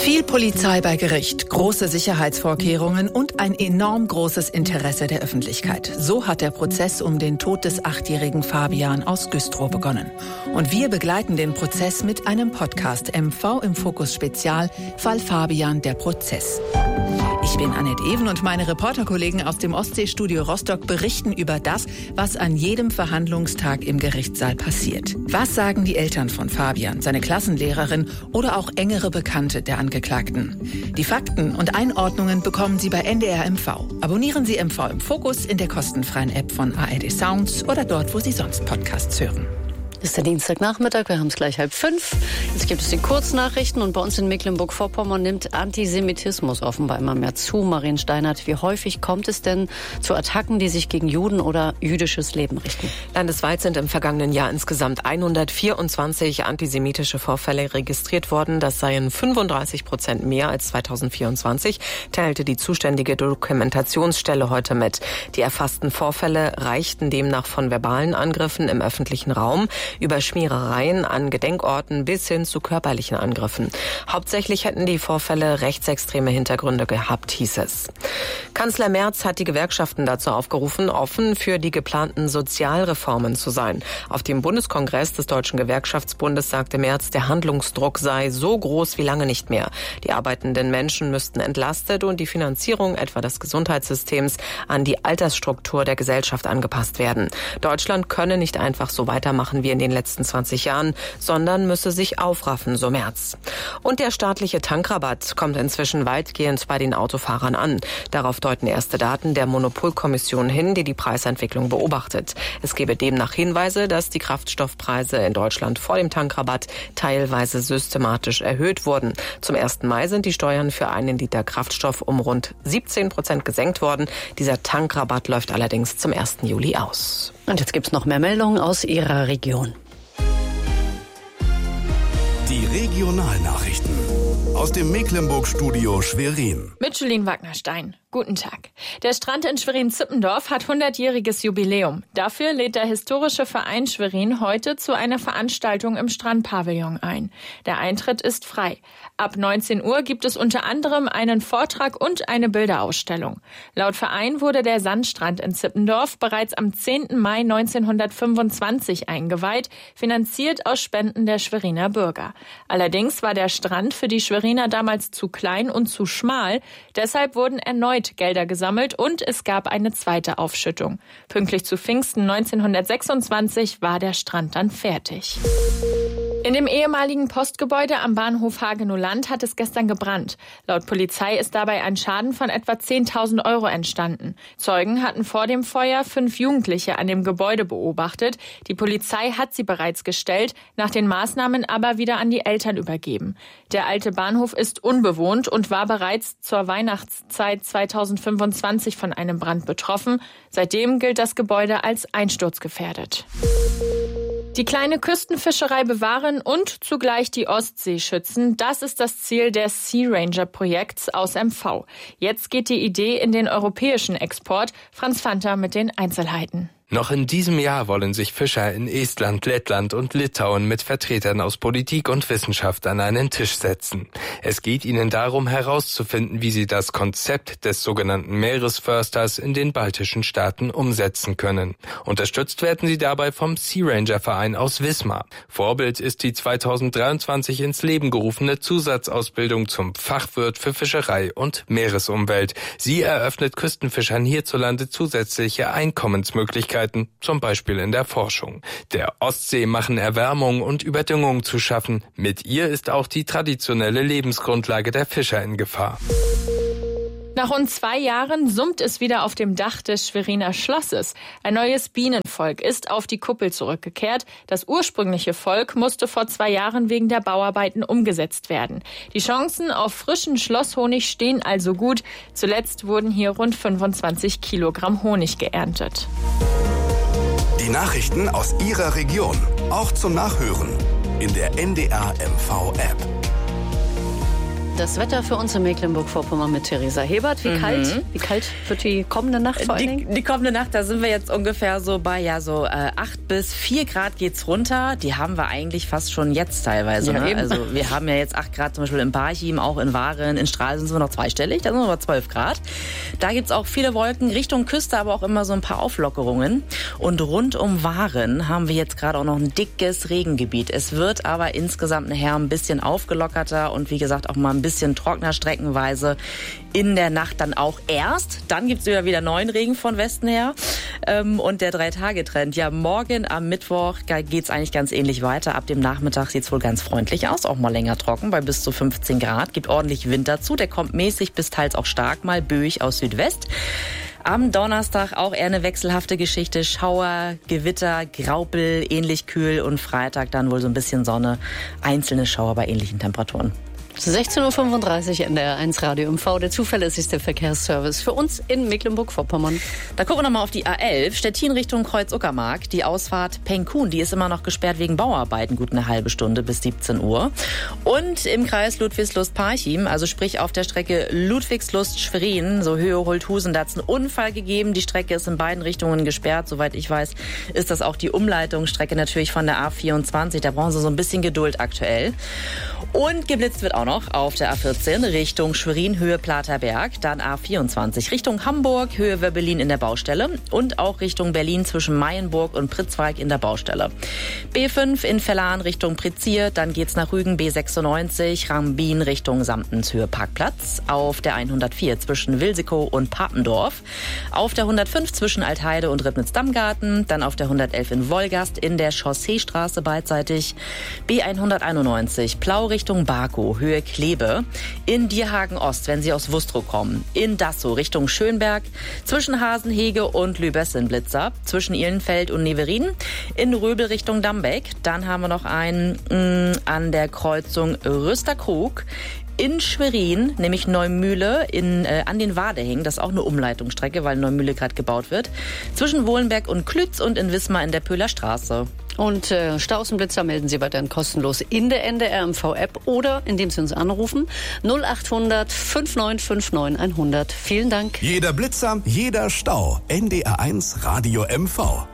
Viel Polizei bei Gericht, große Sicherheitsvorkehrungen und ein enorm großes Interesse der Öffentlichkeit. So hat der Prozess um den Tod des 8-jährigen Fabian aus Güstrow begonnen. Und wir begleiten den Prozess mit einem Podcast MV im Fokus Spezial, Fall Fabian, der Prozess. Ich bin Annette Even und meine Reporterkollegen aus dem Ostseestudio Rostock berichten über das, was an jedem Verhandlungstag im Gerichtssaal passiert. Was sagen die Eltern von Fabian, seine Klassenlehrerin oder auch engere Bekannte der Angeklagten? Die Fakten und Einordnungen bekommen Sie bei NDR MV. Abonnieren Sie MV im Fokus in der kostenfreien App von ARD Sounds oder dort, wo Sie sonst Podcasts hören. Ist der Dienstagnachmittag, wir haben es gleich 4:30. Jetzt gibt es die Kurznachrichten und bei uns in Mecklenburg-Vorpommern nimmt Antisemitismus offenbar immer mehr zu. Marien Steinert, wie häufig kommt es denn zu Attacken, die sich gegen Juden oder jüdisches Leben richten? Landesweit sind im vergangenen Jahr insgesamt 124 antisemitische Vorfälle registriert worden. Das seien 35% mehr als 2024, teilte die zuständige Dokumentationsstelle heute mit. Die erfassten Vorfälle reichten demnach von verbalen Angriffen im öffentlichen Raum über Schmierereien an Gedenkorten bis hin zu körperlichen Angriffen. Hauptsächlich hätten die Vorfälle rechtsextreme Hintergründe gehabt, hieß es. Kanzler Merz hat die Gewerkschaften dazu aufgerufen, offen für die geplanten Sozialreformen zu sein. Auf dem Bundeskongress des Deutschen Gewerkschaftsbundes sagte Merz, der Handlungsdruck sei so groß wie lange nicht mehr. Die arbeitenden Menschen müssten entlastet und die Finanzierung etwa des Gesundheitssystems an die Altersstruktur der Gesellschaft angepasst werden. Deutschland könne nicht einfach so weitermachen wie in den letzten 20 Jahren, sondern müsse sich aufraffen, so Merz. Und der staatliche Tankrabatt kommt inzwischen weitgehend bei den Autofahrern an. Darauf deuten erste Daten der Monopolkommission hin, die die Preisentwicklung beobachtet. Es gebe demnach Hinweise, dass die Kraftstoffpreise in Deutschland vor dem Tankrabatt teilweise systematisch erhöht wurden. Zum 1. Mai sind die Steuern für einen Liter Kraftstoff um rund 17% gesenkt worden. Dieser Tankrabatt läuft allerdings zum 1. Juli aus. Und jetzt gibt es noch mehr Meldungen aus Ihrer Region. Die Regionalnachrichten aus dem Mecklenburg-Studio Schwerin. Mit Julien Wagnerstein. Guten Tag. Der Strand in Schwerin-Zippendorf hat 100-jähriges Jubiläum. Dafür lädt der historische Verein Schwerin heute zu einer Veranstaltung im Strandpavillon ein. Der Eintritt ist frei. Ab 19 Uhr gibt es unter anderem einen Vortrag und eine Bilderausstellung. Laut Verein wurde der Sandstrand in Zippendorf bereits am 10. Mai 1925 eingeweiht, finanziert aus Spenden der Schweriner Bürger. Allerdings war der Strand für die Schweriner damals zu klein und zu schmal. Deshalb wurden erneut Gelder gesammelt und es gab eine zweite Aufschüttung. Pünktlich zu Pfingsten 1926 war der Strand dann fertig. In dem ehemaligen Postgebäude am Bahnhof Hagenow-Land hat es gestern gebrannt. Laut Polizei ist dabei ein Schaden von etwa 10.000 € entstanden. Zeugen hatten vor dem Feuer 5 Jugendliche an dem Gebäude beobachtet. Die Polizei hat sie bereits gestellt, nach den Maßnahmen aber wieder an die Eltern übergeben. Der alte Bahnhof ist unbewohnt und war bereits zur Weihnachtszeit 2025 von einem Brand betroffen. Seitdem gilt das Gebäude als einsturzgefährdet. Die kleine Küstenfischerei bewahren und zugleich die Ostsee schützen, das ist das Ziel des Sea Ranger Projekts aus MV. Jetzt geht die Idee in den europäischen Export. Franz Fanta mit den Einzelheiten. Noch in diesem Jahr wollen sich Fischer in Estland, Lettland und Litauen mit Vertretern aus Politik und Wissenschaft an einen Tisch setzen. Es geht ihnen darum, herauszufinden, wie sie das Konzept des sogenannten Meeresförsters in den baltischen Staaten umsetzen können. Unterstützt werden sie dabei vom Sea Ranger Verein aus Wismar. Vorbild ist die 2023 ins Leben gerufene Zusatzausbildung zum Fachwirt für Fischerei und Meeresumwelt. Sie eröffnet Küstenfischern hierzulande zusätzliche Einkommensmöglichkeiten, zum Beispiel in der Forschung. Der Ostsee machen Erwärmung und Überdüngung zu schaffen. Mit ihr ist auch die traditionelle Lebensgrundlage der Fischer in Gefahr. Nach rund 2 Jahren summt es wieder auf dem Dach des Schweriner Schlosses. Ein neues Bienenvolk ist auf die Kuppel zurückgekehrt. Das ursprüngliche Volk musste vor 2 Jahren wegen der Bauarbeiten umgesetzt werden. Die Chancen auf frischen Schlosshonig stehen also gut. Zuletzt wurden hier rund 25 Kilogramm Honig geerntet. Die Nachrichten aus Ihrer Region, auch zum Nachhören in der NDR MV App. Das Wetter für uns in Mecklenburg-Vorpommern mit Theresa Hebert. Wie kalt wird die kommende Nacht vor allen Dingen? Die kommende Nacht, da sind wir jetzt ungefähr so bei 8 bis 4 Grad geht's runter. Die haben wir eigentlich fast schon jetzt teilweise. Ja, ne? eben. Also wir haben ja jetzt 8 Grad zum Beispiel in Parchim, auch in Waren, in Stralsund sind wir noch zweistellig, da sind wir noch 12 Grad. Da gibt's auch viele Wolken, Richtung Küste aber auch immer so ein paar Auflockerungen. Und rund um Waren haben wir jetzt gerade auch noch ein dickes Regengebiet. Es wird aber insgesamt nachher ein bisschen aufgelockerter und wie gesagt auch mal ein bisschen trockener streckenweise. In der Nacht dann auch erst. Dann gibt's wieder neuen Regen von Westen her. Und der 3-Tage-Trend. Ja, morgen am Mittwoch geht's eigentlich ganz ähnlich weiter. Ab dem Nachmittag sieht's wohl ganz freundlich aus. Auch mal länger trocken bei bis zu 15 Grad. Gibt ordentlich Wind dazu. Der kommt mäßig bis teils auch stark mal böig aus Südwest. Am Donnerstag auch eher eine wechselhafte Geschichte. Schauer, Gewitter, Graupel, ähnlich kühl. Und Freitag dann wohl so ein bisschen Sonne. Einzelne Schauer bei ähnlichen Temperaturen. 16.35 Uhr NDR1 Radio MV, der zuverlässigste Verkehrsservice für uns in Mecklenburg-Vorpommern. Da gucken wir nochmal auf die A11, Stettin Richtung Kreuz-Uckermark. Die Ausfahrt Penkun, die ist immer noch gesperrt wegen Bauarbeiten, gut eine halbe Stunde bis 17 Uhr. Und im Kreis Ludwigslust-Parchim, also sprich auf der Strecke Ludwigslust-Schwerin, so Höhe Holthusen, da hat es einen Unfall gegeben. Die Strecke ist in beiden Richtungen gesperrt. Soweit ich weiß, ist das auch die Umleitungsstrecke natürlich von der A24. Da brauchen Sie so ein bisschen Geduld aktuell. Und geblitzt wird auch noch auf der A14 Richtung Schwerin, Höhe Platerberg, dann A24 Richtung Hamburg, Höhe Wöbbelin in der Baustelle und auch Richtung Berlin zwischen Mayenburg und Pritzwalk in der Baustelle. B5 in Vellan Richtung Prizier, dann geht's nach Rügen, B96 Rambin Richtung Samtens Höhe Parkplatz, auf der 104 zwischen Wilsikow und Papendorf, auf der 105 zwischen Altheide und Ribnitz-Dammgarten, dann auf der 111 in Wolgast in der Chausseestraße beidseitig, B191 Plau Richtung Barkow, Höhe Klebe, in Dierhagen Ost, wenn Sie aus Wustrow kommen, in Dassow Richtung Schönberg, zwischen Hasenhege und Lübessenblitzer, zwischen Ihlenfeld und Neverin, in Röbel Richtung Dambeck, dann haben wir noch einen an der Kreuzung Rösterkrug, in Schwerin, nämlich Neumühle an den Wadehängen, das ist auch eine Umleitungsstrecke, weil Neumühle gerade gebaut wird, zwischen Wohlenberg und Klütz und in Wismar in der Pöhler Straße. Und Staus und Blitzer melden Sie weiterhin kostenlos in der NDR MV-App oder indem Sie uns anrufen 0800 5959 100. Vielen Dank. Jeder Blitzer, jeder Stau. NDR1 Radio MV.